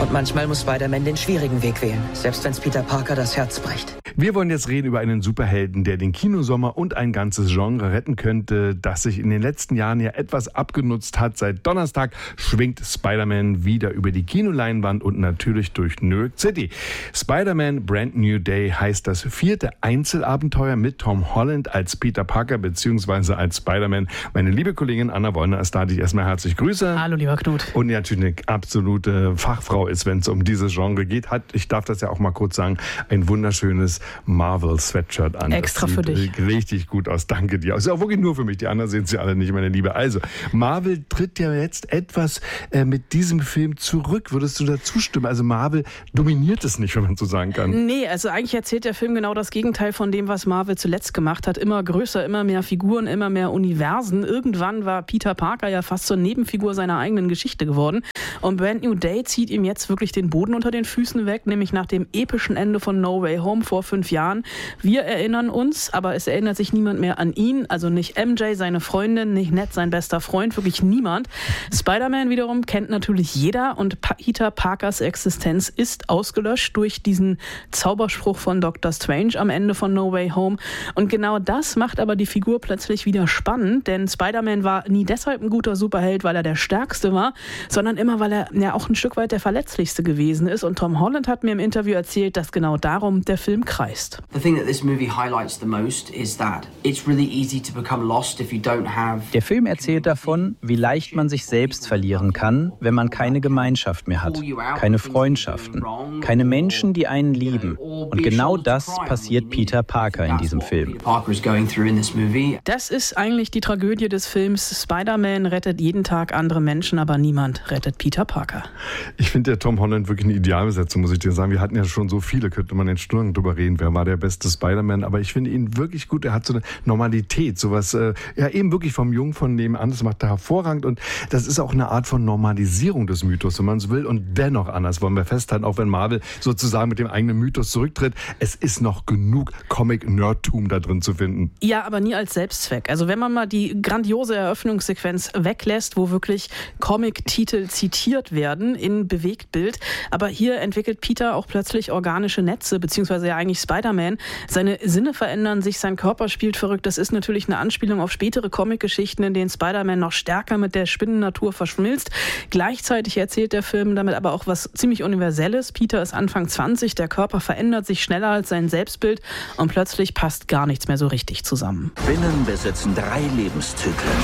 Und manchmal muss Spider-Man den schwierigen Weg wählen, selbst wenn es Peter Parker das Herz bricht. Wir wollen jetzt reden über einen Superhelden, der den Kinosommer und ein ganzes Genre retten könnte, das sich in den letzten Jahren ja etwas abgenutzt hat. Seit Donnerstag schwingt Spider-Man wieder über die Kinoleinwand und natürlich durch New York City. Spider-Man Brand New Day heißt das 4. Einzelabenteuer mit Tom Holland als Peter Parker bzw. als Spider-Man. Meine liebe Kollegin Anna Wollner ist da, die ich erstmal herzlich grüße. Hallo, lieber Knut. Und die natürlich eine absolute Fachfrau ist, wenn es um dieses Genre geht. Hat, ich darf das ja auch mal kurz sagen, ein wunderschönes Marvel-Sweatshirt an. Extra für dich. Richtig gut aus. Danke dir. Ist auch wirklich nur für mich. Die anderen sehen sie alle nicht, meine Liebe. Also, Marvel tritt ja jetzt etwas mit diesem Film zurück. Würdest du da zustimmen? Also Marvel dominiert es nicht, wenn man so sagen kann. Nee, also eigentlich erzählt der Film genau das Gegenteil von dem, was Marvel zuletzt gemacht hat. Immer größer, immer mehr Figuren, immer mehr Universen. Irgendwann war Peter Parker ja fast zur Nebenfigur seiner eigenen Geschichte geworden. Und Brand New Day zieht ihm jetzt wirklich den Boden unter den Füßen weg, nämlich nach dem epischen Ende von No Way Home vor 5 Jahren. Wir erinnern uns, aber es erinnert sich niemand mehr an ihn, also nicht MJ, seine Freundin, nicht Ned, sein bester Freund, wirklich niemand. Spider-Man wiederum kennt natürlich jeder und Peter Parkers Existenz ist ausgelöscht durch diesen Zauberspruch von Dr. Strange am Ende von No Way Home. Und genau das macht aber die Figur plötzlich wieder spannend, denn Spider-Man war nie deshalb ein guter Superheld, weil er der Stärkste war, sondern immer, weil er ja auch ein Stück weit der Verletzlichste gewesen ist. Und Tom Holland hat mir im Interview erzählt, dass genau darum der Film kreist. The thing that this movie highlights the most is that it's really easy to become lost if you don't have. Der Film erzählt davon, wie leicht man sich selbst verlieren kann, wenn man keine Gemeinschaft mehr hat, keine Freundschaften, keine Menschen, die einen lieben. Und genau das passiert Peter Parker in diesem Film. Das ist eigentlich die Tragödie des Films. Spider-Man rettet jeden Tag andere Menschen, aber niemand rettet Peter Parker. Ich finde der Tom Holland wirklich eine Idealbesetzung, muss ich dir sagen. Wir hatten ja schon so viele, könnte man in Stunden drüber reden, wer war der beste Spider-Man, aber ich finde ihn wirklich gut. Er hat so eine Normalität, sowas, ja eben wirklich vom Jungen von nebenan, das macht er hervorragend und das ist auch eine Art von Normalisierung des Mythos, wenn man es will und dennoch anders wollen wir festhalten, auch wenn Marvel sozusagen mit dem eigenen Mythos zurücktritt, es ist noch genug Comic-Nerdtum da drin zu finden. Ja, aber nie als Selbstzweck. Also wenn man mal die grandiose Eröffnungssequenz weglässt, wo wirklich Comic-Titel zitiert werden in Bewegtbild, aber hier entwickelt Peter auch plötzlich organische Netze, beziehungsweise ja eigentlich Spider-Man. Seine Sinne verändern sich, sein Körper spielt verrückt. Das ist natürlich eine Anspielung auf spätere Comic-Geschichten, in denen Spider-Man noch stärker mit der Spinnennatur verschmilzt. Gleichzeitig erzählt der Film damit aber auch was ziemlich Universelles. Peter ist Anfang 20, der Körper verändert sich schneller als sein Selbstbild und plötzlich passt gar nichts mehr so richtig zusammen. Spinnen besitzen 3 Lebenszyklen.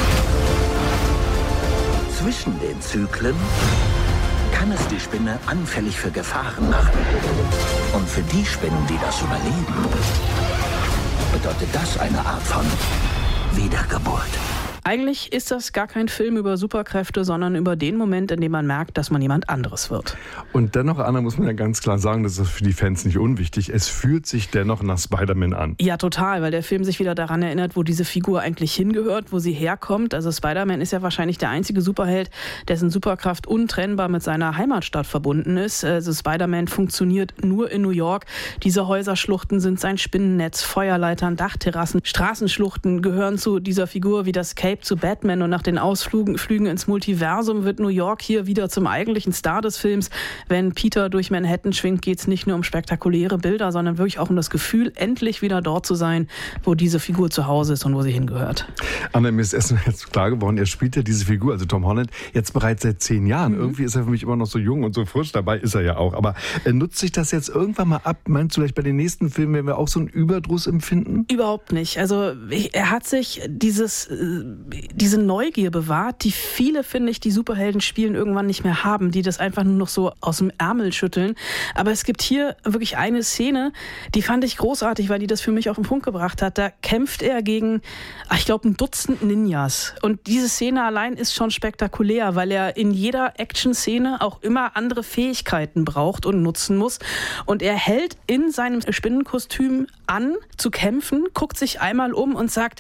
Zwischen den Zyklen kann es die Spinne anfällig für Gefahren machen. Und für die Spinnen, die das überleben, bedeutet das eine Art von Wiedergeburt. Eigentlich ist das gar kein Film über Superkräfte, sondern über den Moment, in dem man merkt, dass man jemand anderes wird. Und dennoch, Anna, muss man ja ganz klar sagen, das ist für die Fans nicht unwichtig, es fühlt sich dennoch nach Spider-Man an. Ja, total, weil der Film sich wieder daran erinnert, wo diese Figur eigentlich hingehört, wo sie herkommt. Also Spider-Man ist ja wahrscheinlich der einzige Superheld, dessen Superkraft untrennbar mit seiner Heimatstadt verbunden ist. Also Spider-Man funktioniert nur in New York. Diese Häuserschluchten sind sein Spinnennetz, Feuerleitern, Dachterrassen, Straßenschluchten gehören zu dieser Figur wie das Cape zu Batman und nach den Ausflügen ins Multiversum wird New York hier wieder zum eigentlichen Star des Films. Wenn Peter durch Manhattan schwingt, geht es nicht nur um spektakuläre Bilder, sondern wirklich auch um das Gefühl, endlich wieder dort zu sein, wo diese Figur zu Hause ist und wo sie hingehört. Anna, mir ist erst jetzt klar geworden, er spielt ja diese Figur, also Tom Holland, jetzt bereits seit 10 Jahren. Irgendwie ist er für mich immer noch so jung und so frisch, dabei ist er ja auch. Aber nutzt sich das jetzt irgendwann mal ab? Meinst du vielleicht bei den nächsten Filmen, werden wir auch so einen Überdruss empfinden? Überhaupt nicht. Also er hat sich diese Neugier bewahrt, die viele, finde ich, die Superhelden spielen irgendwann nicht mehr haben, die das einfach nur noch so aus dem Ärmel schütteln. Aber es gibt hier wirklich eine Szene, die fand ich großartig, weil die das für mich auf den Punkt gebracht hat. Da kämpft er gegen, ich glaube, ein Dutzend Ninjas. Und diese Szene allein ist schon spektakulär, weil er in jeder Action-Szene auch immer andere Fähigkeiten braucht und nutzen muss. Und er hält in seinem Spinnenkostüm an zu kämpfen, guckt sich einmal um und sagt,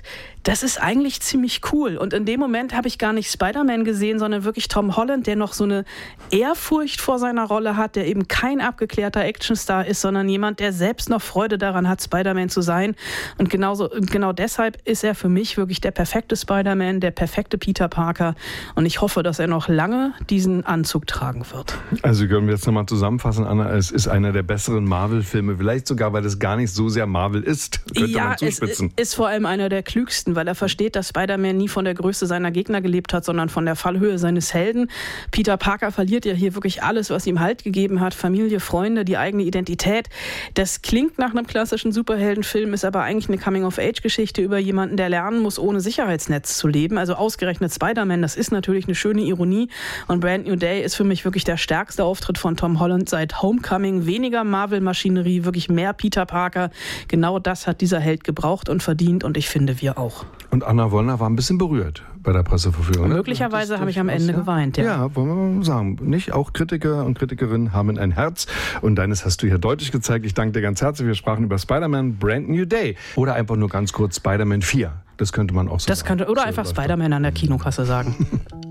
Das ist eigentlich ziemlich cool. Und in dem Moment habe ich gar nicht Spider-Man gesehen, sondern wirklich Tom Holland, der noch so eine Ehrfurcht vor seiner Rolle hat, der eben kein abgeklärter Actionstar ist, sondern jemand, der selbst noch Freude daran hat, Spider-Man zu sein. Und genau deshalb ist er für mich wirklich der perfekte Spider-Man, der perfekte Peter Parker. Und ich hoffe, dass er noch lange diesen Anzug tragen wird. Also können wir jetzt nochmal zusammenfassen, Anna, es ist einer der besseren Marvel-Filme, vielleicht sogar, weil es gar nicht so sehr Marvel ist, könnte man zuspitzen. Es ist vor allem einer der klügsten, weil er versteht, dass Spider-Man nie von der Größe seiner Gegner gelebt hat, sondern von der Fallhöhe seines Helden. Peter Parker verliert ja hier wirklich alles, was ihm Halt gegeben hat, Familie, Freunde, die eigene Identität. Das klingt nach einem klassischen Superheldenfilm, ist aber eigentlich eine Coming-of-Age-Geschichte über jemanden, der lernen muss, ohne Sicherheitsnetz zu leben. Also ausgerechnet Spider-Man, das ist natürlich eine schöne Ironie. Und Brand New Day ist für mich wirklich der stärkste Auftritt von Tom Holland seit Homecoming. Weniger Marvel-Maschinerie, wirklich mehr Peter Parker. Genau das hat dieser Held gebraucht und verdient und ich finde, wir auch. Und Anna Wollner war ein bisschen berührt bei der Presseverführung. Möglicherweise habe ich am Ende geweint, ja. Ja, wollen wir mal sagen. Nicht? Auch Kritiker und Kritikerinnen haben ein Herz. Und deines hast du hier deutlich gezeigt. Ich danke dir ganz herzlich. Wir sprachen über Spider-Man Brand New Day. Oder einfach nur ganz kurz Spider-Man 4. Das könnte man auch so sagen. Oder einfach Spider-Man an der Kinokasse sagen.